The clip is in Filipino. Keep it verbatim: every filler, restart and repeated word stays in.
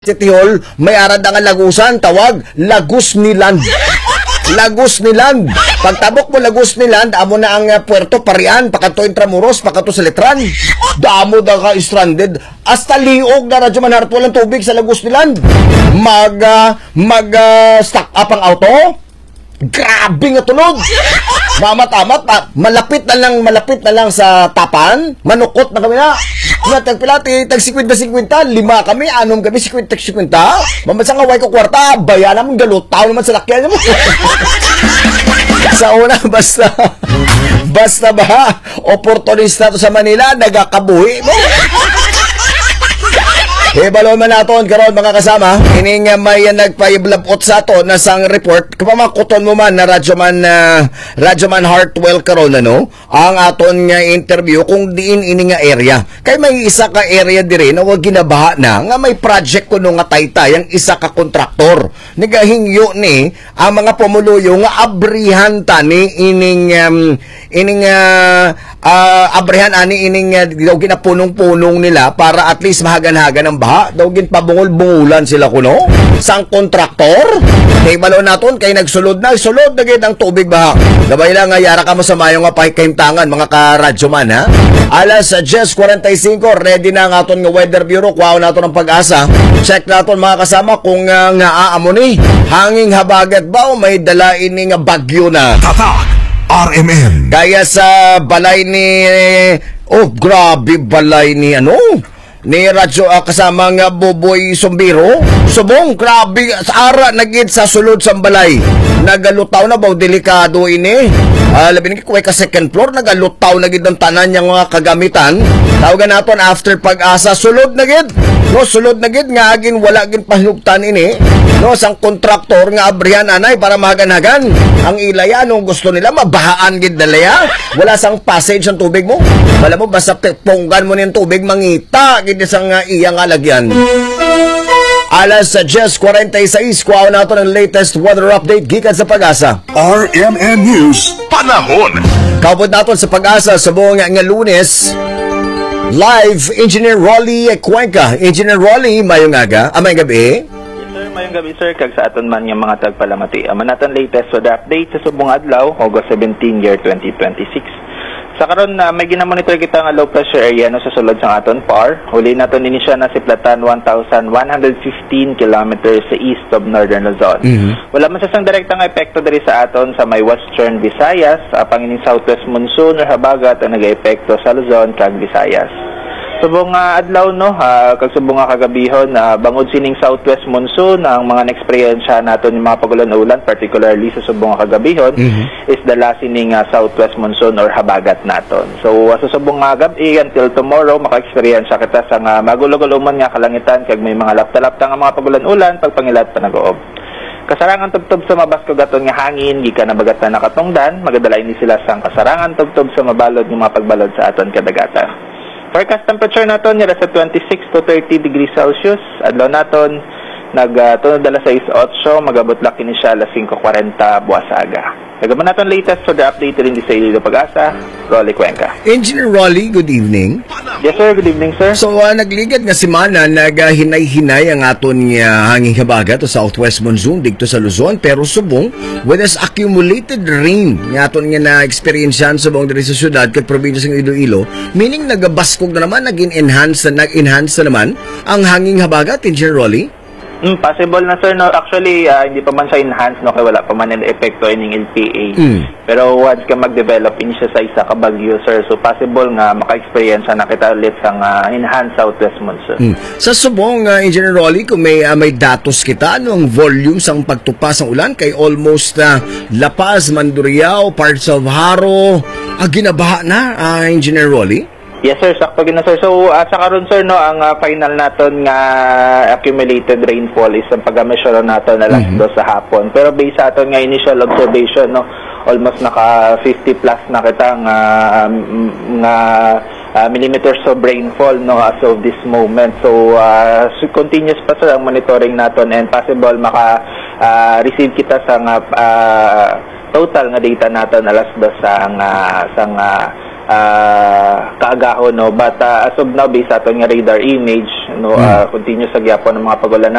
City Hall, may arad nga lagusan, tawag, Lagos ni Land. Lagos ni Land. Pagtabok mo Lagos ni Land, amo na ang uh, Puerto Parian, pakato Intramuros, pakato sa Letran. Damo da ka stranded. Hasta liog na radyo manharap walang tubig sa Lagos ni Land. Mag, uh, mag uh, stock up ang auto. Grabe nga tunog. Mamat-amat, ah, malapit na lang, malapit na lang sa tapan. Manukot na kami na. Tagpilati, tag sikwinta-sikwinta, lima kami, anom kami, sikwinta-sikwinta. Mamasang away ko kwarta, bayan naman galutaw naman sa lakyan mo. Sa una, basta, basta ba, oportunista to sa Manila, nagakabuhi mo. Ibalo man naton karon mga kasama, ining may nagpa-iblabot sa ato na sang report kapamakuton mo man na radyo man uh, radyo man Hartwell karon ano ang aton nga interview kung diin ini nga area kay may isa ka area diri na wag ginabaha na nga may project kuno nga taytay ang isa ka kontraktor nagahingyo ni ang mga pumuluyo nga abrihan tani ining um, ining uh, uh, abrihan ani ining uh, ginapunong-punong nila para at least mahagan-hagan ang baha daw gin pabungol-bungulan sila kuno sang kontraktor kay balo naton kay nagsulod na sulod na gid ang tubig baha gabay lang nga yara ka mo sa mayo nga pakikimtangan mga ka-radyo man ha alas ten forty-five ready na ang aton nga weather bureau kuha naton ang pag-asa check naton mga kasama kung uh, nga aamo ni hanging habagat ba o may dala ini nga bagyo na Tatak R M N kaya sa balay ni oh grabe balay ni ano ni radyo uh, kasama nga Boboy Sombiro subong grabe sa ara nagid sa sulod sa balay nagalutaw na baw delikado ini uh, labi ni kuway ka second floor nagalutaw na gid ang tanan yang mga kagamitan tawagan naton after pag-asa sulod na gid no sulod na gid nga agin wala gid pahinugtan ini no sang kontraktor nga abrihan anay para mahagan-hagan ang ilaya nung gusto nila mabahaan gid dalaya wala sang passage ang tubig mo wala mo basta ponggan mo niyang tubig mangita gid sang uh, iyang alagyan alas ten forty-six kuha nato ng latest weather update gikan sa Pag-asa R M N News Panahon kaupod naton sa Pag-asa sa buong nga, nga Lunes live Engineer Rolly Cuenca. Engineer Rolly mayong aga amay gabi. Mayong gabi sir, kag sa aton man yung mga tagpalamati. Aman naton latest weather update sa subong adlaw, August seventeenth, year twenty twenty-six. Sa karon na uh, may ginamonitor kita nga low pressure area no sa sulod sa aton P A R. Huli naton ini siya na siplatan one thousand one hundred fifteen kilometers sa east of Northern Luzon. Mm-hmm. Wala man sa sang direktang epekto diri sa aton sa may Western Visayas, uh, pangining southwest monsoon or habagat ang nag-epekto sa Luzon kag Visayas. Subong nga uh, adlaw no, uh, kag subong nga kagabihon na uh, bangod sining southwest monsoon ang mga na-experience naton yung mga pagulan-ulan particularly sa subong nga kagabihon mm-hmm. is dala sining uh, southwest monsoon or habagat naton. So uh, sa subong nga gabi until tomorrow maka-experience kita sa uh, magulog-uluman nga kalangitan kag may mga lapta-lapta nga mga pagulan-ulan pagpangilat pa nag-oob. Kasarangan tubtob sa mabasko gaton nga hangin gikan na bagat na nakatungdan magadala ini sila sang kasarangan tubtob sa mabalod nga mga pagbalod sa aton kadagatan. Forecast temperature naton nila sa twenty-six to thirty degrees Celsius. Adlaw naton nagtunod dala sa eight magabot laki ni siya alas five forty buwas aga. Nagaman naton latest for the update rin di sa Ilo Pag-asa, Rolly Cuenca. Engineer Rolly, good evening. Yes sir, good evening sir. So uh, nagligad nga semana naghinay-hinay ang aton nga hanging habagat o southwest monsoon dito sa Luzon pero subong with this accumulated rain nga aton nga na-experiencean subong diri sa syudad kag probinsya ng Iloilo, meaning nagabaskog na naman, nagin-enhance na nag-enhance na naman ang hanging habagat, Engineer Rolly? Mm, possible na sir, no? Actually, uh, hindi pa man siya enhanced, no? Kaya wala pa man ang epekto ining L P A. Mm. Pero once ka mag-develop, ini siya sa isa ka bagyo, sir. So, possible nga maka-experience na kita ulit sa uh, enhanced southwest monsoon. Mm. Sa subong, uh, Engineer Rolly, kung may, uh, may datos kita, ano ang volume sang pagtupas ng ulan kay almost uh, La Paz, Mandurriao, parts of Haro, uh, ginabaha na, uh, Engineer Rolly? Yes sir, sakto gina sir. So uh, sa karon sir no, ang uh, final naton nga accumulated rainfall is ang pag-measure naton alas mm-hmm. dos sa hapon. Pero based sa aton nga initial observation no, almost naka fifty plus na kita nga nga uh, millimeters of rainfall no as of this moment. So uh, so continuous pa sir ang monitoring naton and possible maka uh, receive kita sa nga uh, total nga data naton alas dos sa nga sa nga ah, kaagahon, no, but ah, as of now based sa aton nga radar image, no, ah, continuous sa gyapon ng mga pagulan